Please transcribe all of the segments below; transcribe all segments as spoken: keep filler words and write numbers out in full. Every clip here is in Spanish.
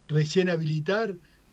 recién habilitar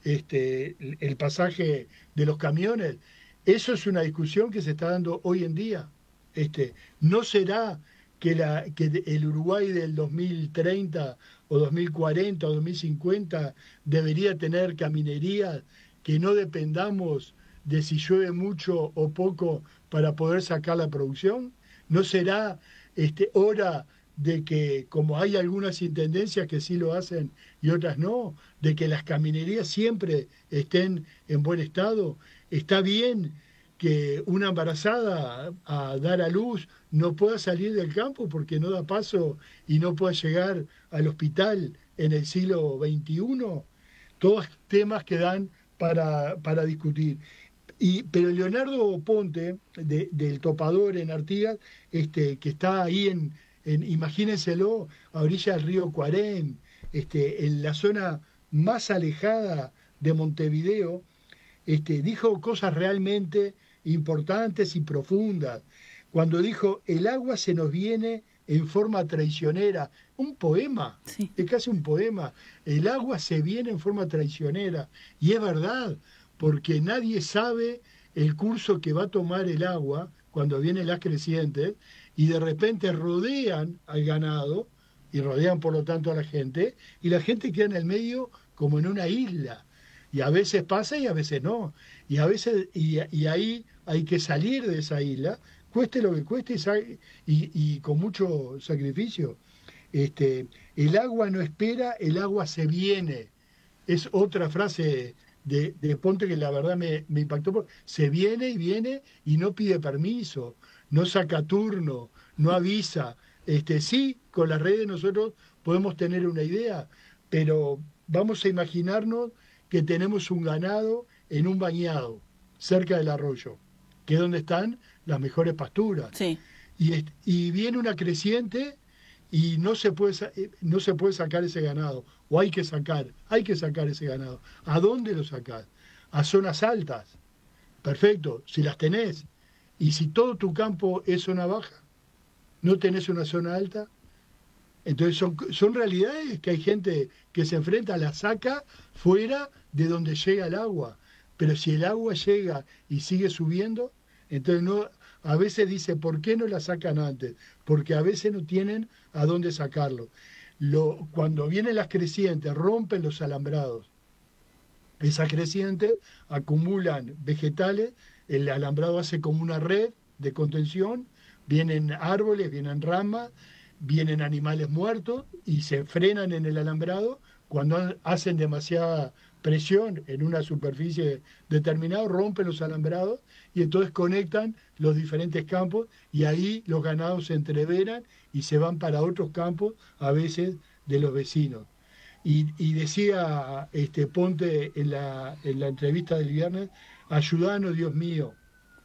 este, el pasaje de los camiones. Eso es una discusión que se está dando hoy en día. Este, ¿no será que, la, que el Uruguay del dos mil treinta o dos mil cuarenta o dos mil cincuenta debería tener caminerías que no dependamos de si llueve mucho o poco para poder sacar la producción? ¿No será este, hora de que, como hay algunas intendencias que sí lo hacen y otras no, de que las caminerías siempre estén en buen estado? Está bien que una embarazada a dar a luz no pueda salir del campo porque no da paso y no pueda llegar al hospital en el siglo veintiuno. Todos temas que dan para, para discutir. Y, pero Leonardo Ponte, de, del Topador en Artigas, este, que está ahí en, en, imagínenselo, a orilla del río Cuarén, este, en la zona más alejada de Montevideo, este, dijo cosas realmente importantes y profundas. Cuando dijo, el agua se nos viene en forma traicionera, un poema, Sí. es casi un poema, el agua se viene en forma traicionera, y es verdad, porque nadie sabe el curso que va a tomar el agua cuando vienen las crecientes, y de repente rodean al ganado, y rodean por lo tanto a la gente, y la gente queda en el medio como en una isla. Y a veces pasa y a veces no. Y a veces y, y ahí hay que salir de esa isla, cueste lo que cueste y, y, y con mucho sacrificio. Este, el agua no espera, el agua se viene. Es otra frase de, de Ponte que la verdad me, me impactó. Porque se viene y viene y no pide permiso, no saca turno, no avisa. Este, sí, con las redes nosotros podemos tener una idea, pero vamos a imaginarnos que tenemos un ganado en un bañado, cerca del arroyo, que es donde están las mejores pasturas. Sí. Y, y viene una creciente y no se puede no se puede sacar ese ganado, o hay que sacar, hay que sacar ese ganado. ¿A dónde lo sacás? A zonas altas. Perfecto, si las tenés. Y si todo tu campo es zona baja, no tenés una zona alta. Entonces son, son realidades que hay gente que se enfrenta, la saca fuera de donde llega el agua. Pero si el agua llega y sigue subiendo, entonces no, a veces dice, ¿por qué no la sacan antes? Porque a veces no tienen a dónde sacarlo. Lo, cuando vienen las crecientes, rompen los alambrados. Esas crecientes acumulan vegetales, el alambrado hace como una red de contención, vienen árboles, vienen ramas, vienen animales muertos y se frenan en el alambrado cuando hacen demasiada presión en una superficie determinada, rompen los alambrados y entonces conectan los diferentes campos y ahí los ganados se entreveran y se van para otros campos, a veces de los vecinos. Y, y decía este Ponte en la, en la entrevista del viernes, ayudanos Dios mío.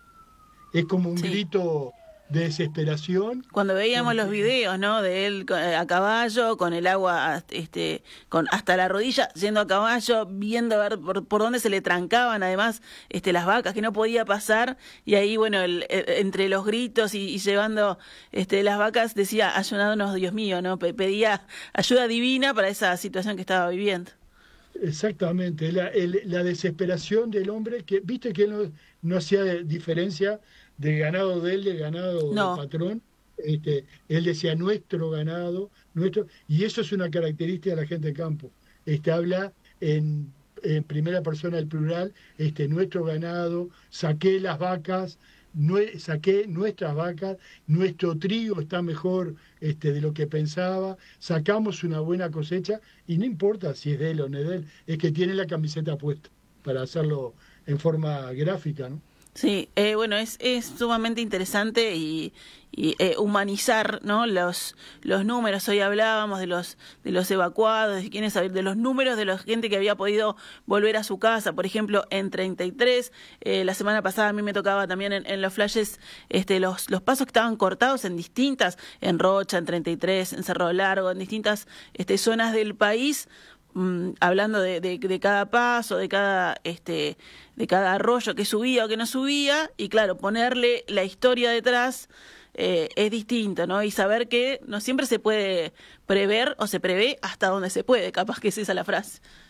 Es como un Sí. grito de desesperación. Cuando veíamos Porque... los videos, ¿no? De él a caballo, con el agua este, con hasta la rodilla, yendo a caballo, viendo a ver por, por dónde se le trancaban, además, este, las vacas, que no podía pasar, y ahí, bueno, el, el, entre los gritos y, y llevando este, las vacas, decía, ayúdanos, Dios mío, ¿no? Pedía ayuda divina para esa situación que estaba viviendo. Exactamente, la, el, la desesperación del hombre, que viste que él no, no hacía diferencia del ganado de él, del ganado No. del patrón. Este, él decía nuestro ganado, nuestro, y eso es una característica de la gente de campo. Este, habla en, en primera persona del plural, este, nuestro ganado, saqué las vacas, nue, saqué nuestras vacas, nuestro trigo está mejor este, de lo que pensaba, sacamos una buena cosecha, y no importa si es de él o no es de él, es que tiene la camiseta puesta, para hacerlo en forma gráfica, ¿no? Sí, eh, bueno, es, es sumamente interesante y, y eh, humanizar, ¿no? Los los números. Hoy hablábamos de los de los evacuados, de quiénes saber, de los números de la gente que había podido volver a su casa. Por ejemplo, en treinta y tres, eh, la semana pasada a mí me tocaba también en, en los flashes, este, los los pasos que estaban cortados en distintas, en Rocha, en treinta y tres, en Cerro Largo, en distintas este, zonas del país. Mm, hablando de, de, de cada paso, de cada este, de cada arroyo que subía o que no subía, y claro, ponerle la historia detrás eh, es distinto, ¿no? Y saber que no siempre se puede prever o se prevé hasta donde se puede, capaz que es esa la frase.